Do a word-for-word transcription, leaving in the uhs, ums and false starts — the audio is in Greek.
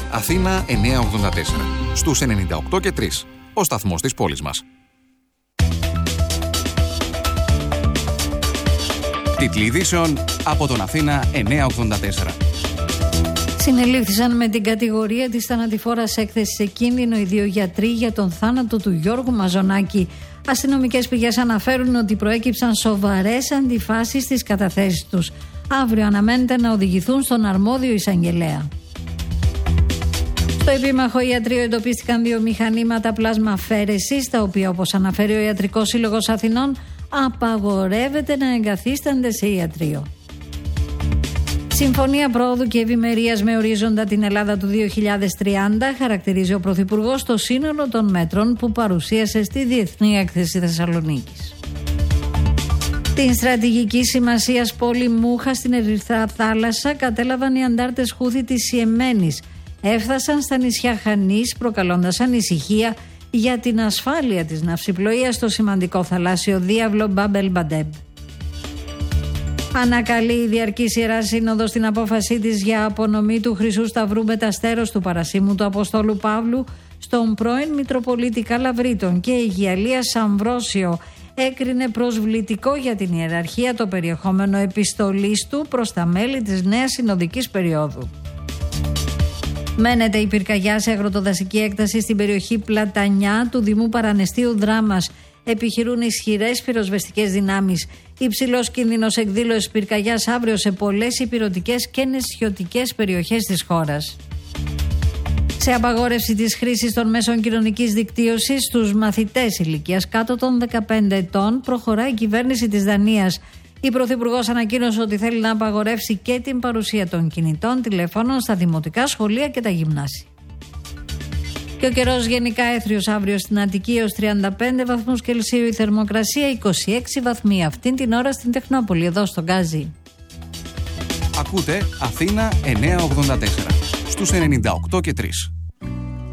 Αθήνα εννιακόσια ογδόντα τέσσερα. Στους ενενήντα οκτώ και τρία. Ο σταθμός της πόλης μας. Τίτλοι ειδήσεων από τον Αθήνα εννιακόσια ογδόντα τέσσερα. Συνελήφθησαν με την κατηγορία της θανατηφόρας έκθεσης σε κίνδυνο οι δύο γιατροί για τον θάνατο του Γιώργου Μαζονάκη. Αστυνομικές πηγές αναφέρουν ότι προέκυψαν σοβαρές αντιφάσεις στις καταθέσεις τους. Αύριο αναμένεται να οδηγηθούν στον αρμόδιο εισαγγελέα. Στο επίμαχο ιατρείο εντοπίστηκαν δύο μηχανήματα πλασμαφέρεσης, τα οποία, όπως αναφέρει ο Ιατρικός Σύλλογος Αθηνών, απαγορεύεται να εγκαθίστανται σε ιατρείο. Συμφωνία πρόοδου και ευημερίας με ορίζοντα την Ελλάδα του δύο χιλιάδες τριάντα, χαρακτηρίζει ο Πρωθυπουργός το σύνολο των μέτρων που παρουσίασε στη Διεθνή Έκθεση Θεσσαλονίκης. Την στρατηγική σημασίας πόλη Μούχα στην Ερυθρά Θάλασσα κατέλαβαν οι αντάρτες Χούθη της Ιεμένης. Έφτασαν στα νησιά Χανής, προκαλώντας ανησυχία για την ασφάλεια της ναυσιπλοείας στο σημαντικό θαλάσσιο διάβλο Μπάμπελ Μπαντέμ. Ανακαλεί η Διαρκής Ιερά Σύνοδος την απόφασή της για απονομή του Χρυσού Σταυρού Μεταστέρος του Παρασίμου του Αποστόλου Παύλου στον πρώην Μητροπολίτη Καλαβρίτων, και η Αγιαλίας Αμβρόσιο έκρινε προσβλητικό για την ιεραρχία το περιεχόμενο επιστολής του προς τα μέλη της νέας συνοδικής περίοδου. Μένεται η πυρκαγιά σε αγροτοδασική έκταση στην περιοχή Πλατανιά του Δημού Παρανεστίου Δράμας. Επιχειρούν ισχυρές πυροσβεστικές δυνάμεις. Υψηλός κίνδυνος εκδήλωσης πυρκαγιάς αύριο σε πολλές υπηρωτικές και νησιωτικές περιοχές της χώρας. Σε απαγόρευση της χρήσης των μέσων κοινωνικής δικτύωσης στους μαθητές ηλικίας κάτω των δεκαπέντε ετών προχωράει η κυβέρνηση της Δανίας. Η Πρωθυπουργός ανακοίνωσε ότι θέλει να απαγορεύσει και την παρουσία των κινητών τηλεφώνων στα δημοτικά σχολεία και τα γυμνάσια. Και ο καιρός γενικά έθριος αύριο στην Αττική έως τριάντα πέντε βαθμούς Κελσίου, η θερμοκρασία είκοσι έξι βαθμοί αυτήν την ώρα στην Τεχνόπολη, εδώ στο Γκάζι. Ακούτε Αθήνα εννιακόσια ογδόντα τέσσερα στους ενενήντα οκτώ και τρία.